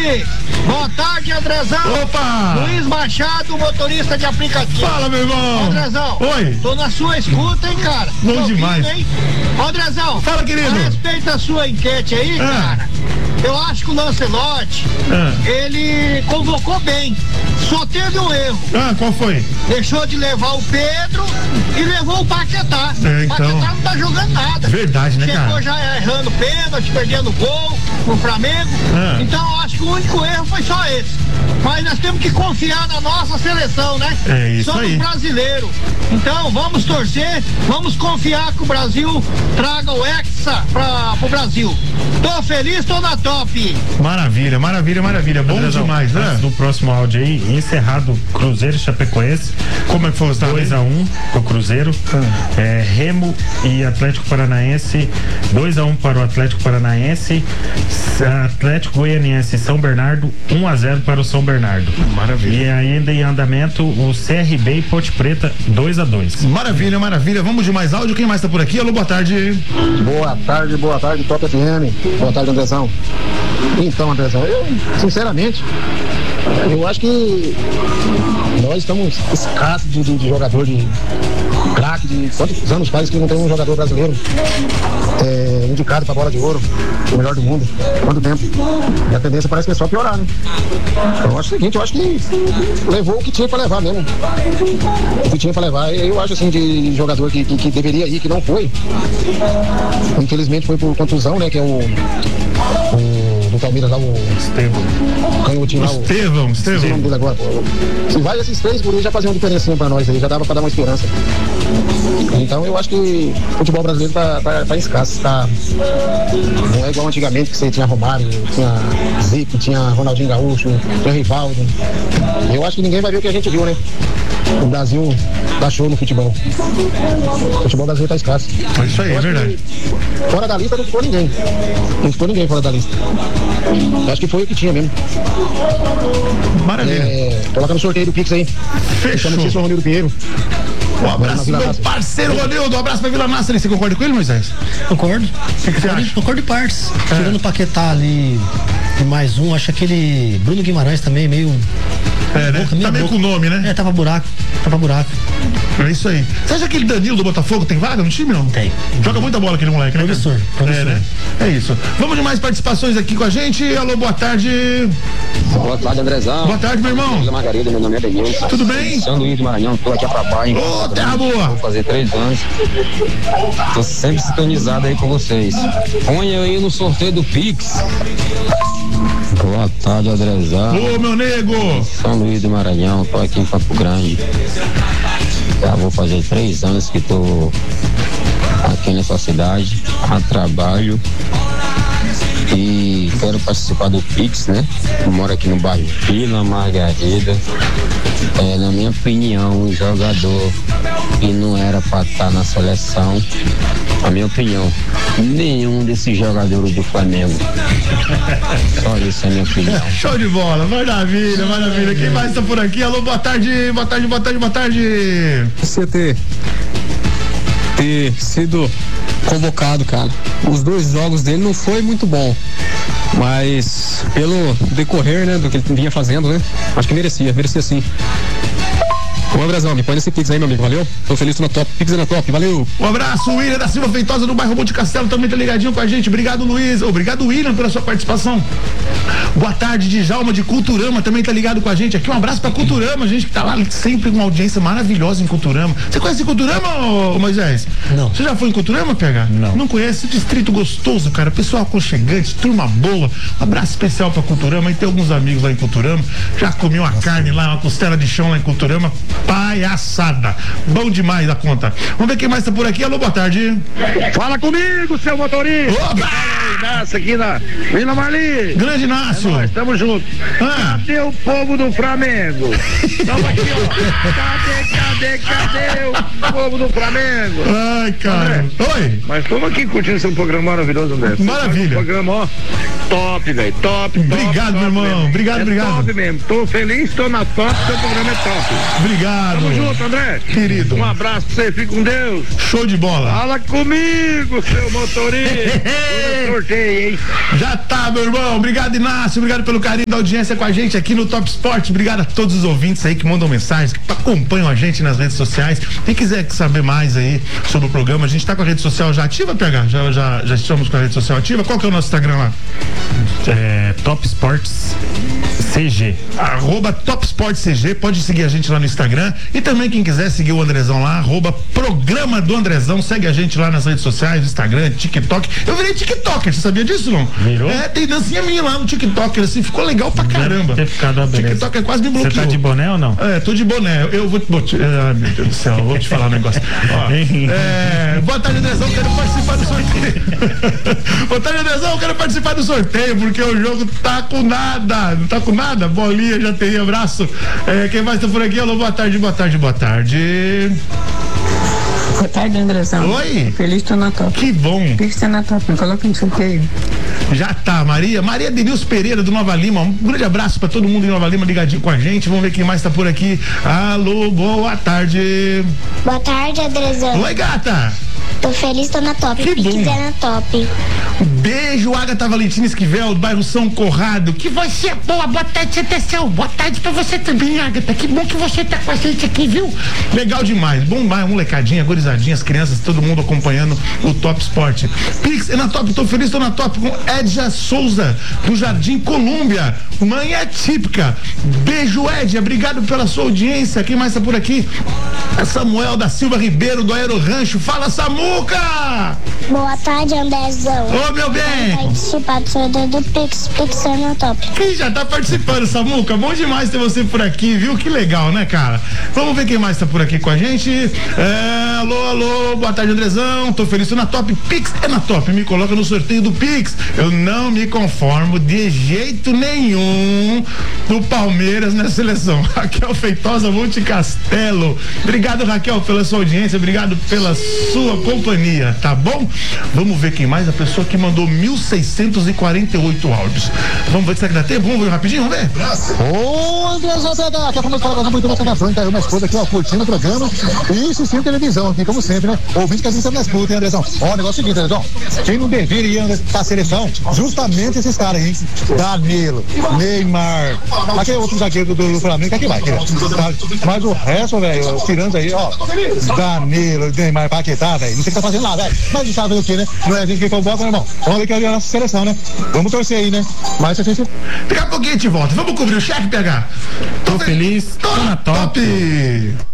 Topi! Boa tarde, Andrezão! Opa! Luiz Machado, motorista de aplicativo. Fala, meu irmão! Andrezão! Oi! Tô na sua escuta, hein, cara? Bom demais! Hein? Andrezão! Fala, querido! A respeito da sua enquete aí, cara, eu acho que o Lancelotti, ele convocou bem. Só teve um erro. Qual foi? Deixou de levar o Pedro e levou o Paquetá. Então... O Paquetá não tá jogando nada. Verdade, né, cara? Chegou já errando pênalti, perdendo gol no Flamengo. Então eu acho que o único erro foi só esse. Mas nós temos que confiar na nossa seleção, né? É isso. Somos aí. brasileiros. Então vamos torcer, vamos confiar que o Brasil traga o Hexa pro Brasil. Tô feliz, tô na top. Maravilha, maravilha, maravilha. Bom Andrezão, demais, né? Do próximo áudio aí, encerrado Cruzeiro e Chapecoense. Como é que foi o estado? 2-1 pro Cruzeiro. Remo e Atlético Paranaense, 2-1 para o Atlético Paranaense. Atlético Goianiense e São Bernardo, 1-0 para o São Bernardo. Maravilha. E ainda em andamento o CRB e Ponte Preta, 2-2. Maravilha, maravilha. Vamos de mais áudio. Quem mais tá por aqui? Alô, boa tarde. Boa tarde, Top FM. Boa tarde, Andrezão. Então, Andrezão, eu, sinceramente, eu acho que nós estamos escassos de jogador de craque, de quantos anos faz que não tem um jogador brasileiro indicado para bola de ouro, o melhor do mundo. Quanto tempo? E a tendência parece que é só piorar, né? Então, eu acho o seguinte, eu acho que levou o que tinha para levar mesmo. O que tinha para levar. Eu acho assim de jogador que deveria ir, que não foi. Infelizmente foi por contusão, né? Que é o do Palmeiras lá, o Estevão. Canhotinho lá, Estevão. O nome dele agora, pô. Se vai esses três por aí, já fazia uma diferencinha pra nós aí, já dava pra dar uma esperança. Então eu acho que o futebol brasileiro tá escasso, tá. Não é igual antigamente que você tinha Romário, tinha Zico, tinha Ronaldinho Gaúcho, tinha Rivaldo. Eu acho que ninguém vai ver o que a gente viu, né? O Brasil dá show no futebol. O futebol brasileiro tá escasso. É isso aí, é verdade. Fora da lista não ficou ninguém. Não ficou ninguém fora da lista. Eu acho que foi o que tinha mesmo. Maravilha. Coloca no sorteio do Pix aí. Fechou. Chama o Ronildo Pinheiro. Um abraço, meu parceiro Ronildo. Um abraço pra Vila Nássia. Você concorda com ele, Moisés? Concordo. O que você acha? Concordo de partes. Tirando o Paquetá ali e mais um, acho aquele Bruno Guimarães também meio... né? Tá meio com o nome, né? Tava buraco. É isso aí. Você acha que aquele Danilo do Botafogo tem vaga no time, não? Tem. Joga muita bola aquele moleque, né? Promissor. Né? É isso. Vamos de mais participações aqui com a gente. Alô, boa tarde. Boa tarde, Andrezão. Boa tarde, meu irmão. Vila Margarida, meu nome é Denilson. Tudo bem? São Luís do Maranhão, tô aqui a trabalho. Ô, terra boa. Vou fazer 3 anos. Tô sempre sintonizado aí com vocês. Põe aí no sorteio do Pix. Boa tarde, Andrezão. Ô, meu nego. São Luís do Maranhão, tô aqui em Campo Grande. Já vou fazer 3 anos que tô aqui nessa cidade, a trabalho. E quero participar do Pix, né? Eu moro aqui no bairro Vila Margarida. Na minha opinião, um jogador que não era para estar na seleção, a minha opinião, nenhum desses jogadores do Flamengo. Só isso é a minha opinião. Show de bola, maravilha, maravilha. Quem mais tá por aqui? Alô, boa tarde, boa tarde, boa tarde, boa tarde. Você ter sido convocado, cara. Os 2 jogos dele não foi muito bom, mas pelo decorrer, né, do que ele vinha fazendo, né, acho que merecia sim. Ô, Andrezão, me põe nesse Pix aí, meu amigo, valeu? Tô feliz, tô na top, Pix é na top, valeu! Um abraço, William da Silva Feitosa do bairro Monte Castelo, também tá ligadinho com a gente, obrigado, Luiz, obrigado, William, pela sua participação. Boa tarde, Djalma de Culturama, também tá ligado com a gente aqui, um abraço pra Culturama, gente que tá lá sempre com uma audiência maravilhosa em Culturama. Você conhece Culturama, ô Moisés? Não. Você já foi em Culturama, PH? Não. Não conhece? Distrito gostoso, cara, pessoal aconchegante, turma boa, um abraço especial pra Culturama, e tem alguns amigos lá em Culturama, já comi uma carne lá, uma costela de chão lá em Culturama, palhaçada, bom demais a conta. Vamos ver quem mais tá por aqui. Alô, boa tarde. Fala comigo, seu motorista. Opa! Inácio aqui na Vila Marli. Grande Inácio. Nós estamos juntos. Cadê o povo do Flamengo? Estamos aqui, ó. Cadê Cadê o povo do Flamengo? Ai, cara. André, oi. Mas estamos aqui curtindo seu programa maravilhoso, André. Maravilha. Programa, ó, top, velho. Top. Obrigado, meu irmão. Mesmo. Obrigado. Top mesmo. Tô feliz, tô na top, seu programa é top. Obrigado. Tamo junto, André. Querido. Um abraço pra você, fique com Deus. Show de bola. Fala comigo, seu motorista. Sorteio, hein? Já tá, meu irmão. Obrigado, Inácio. Obrigado pelo carinho da audiência com a gente aqui no Top Sport. Obrigado a todos os ouvintes aí que mandam mensagens, que acompanham a gente nas redes sociais. Quem quiser saber mais aí sobre o programa, a gente tá com a rede social já ativa, PH? Já estamos com a rede social ativa? Qual que é o nosso Instagram lá? Top Sports CG. @Top Sport CG. Pode seguir a gente lá no Instagram. E também quem quiser seguir o Andrezão lá, @Programa do Andrezão. Segue a gente lá nas redes sociais, Instagram, TikTok. Eu virei TikToker, você sabia disso, não? Virou? Tem dancinha minha lá no TikTok, assim, ficou legal pra caramba. TikTok é quase me bloqueou. Você tá de boné ou não? Tô de boné. Eu vou te. Meu Deus do céu, eu vou te falar um negócio. Boa tarde, Andrezão, quero participar do sorteio. Boa tarde, Andrezão, quero participar do sorteio, porque o jogo tá com nada. Não tá com nada? Bolinha, já tem abraço. Quem mais tá por aqui? Alô, boa tarde. Boa tarde, Andrezão. Oi. Feliz, tô na top. Que bom. Pix tá na top, me coloca no sorteio. Já tá, Maria Denilson Pereira do Nova Lima, um grande abraço pra todo mundo em Nova Lima ligadinho com a gente, vamos ver quem mais tá por aqui. Alô, boa tarde. Boa tarde, Andrezão. Oi, gata. Tô feliz, tô na top. Que bom. Quiser na top. Beijo, Agatha Valentina Esquivel, do bairro São Corrado. Que você é boa. Boa tarde, atenção. Boa tarde pra você também, Agatha. Que bom que você tá com a gente aqui, viu? Legal demais. Bom demais, molecadinha, gorizadinha, as crianças, todo mundo acompanhando o Top Sport. Pix é na top, tô feliz, tô na top com Edja Souza, do Jardim Colômbia. Manhã típica. Beijo, Edja. Obrigado pela sua audiência. Quem mais tá por aqui? Samuel da Silva Ribeiro, do Aero Rancho. Fala, Samuca! Boa tarde, Andrezão. Ô, meu bem! Participar do sorteio do Pix é na top. Quem já tá participando, Samuca? Bom demais ter você por aqui, viu? Que legal, né, cara? Vamos ver quem mais tá por aqui com a gente. Alô, boa tarde, Andrezão. Tô feliz, tô na top. Pix é na top. Me coloca no sorteio do Pix. Eu não me conformo de jeito nenhum do Palmeiras nessa seleção. Raquel Feitosa, Monte Castelo. Obrigado, Raquel, pela sua audiência. Obrigado pela sua companhia, tá bom? Vamos ver quem mais? A pessoa que mandou 1.648 áudios. Vamos ver se dá tempo? Vamos ver rapidinho, vamos ver? Ô, Andrezão, que a família fala muito bem na frente, aí uma esposa aqui, ó, curtindo o programa e assistindo televisão aqui, como sempre, né? Ouvinte que a gente tá na escuta, hein, Andrezão? Ó, o negócio é o seguinte, Andrezão, quem não deveria ir pra seleção, justamente esses caras, hein? Danilo, Neymar, aquele outro zagueiro do Flamengo, que aqui vai, mas o resto, velho, tirando aí, ó, Danilo, Neymar, Paquetá, velho, não sei o que tá fazendo lá, velho, mas sabe o que, né? Não é a gente que convoca, meu irmão, vamos ver que é a nossa seleção, né? Vamos torcer aí, né? Mas a gente... Daqui a pouquinho a gente volta, vamos cobrir o cheque, PH? Tô feliz, tô na top.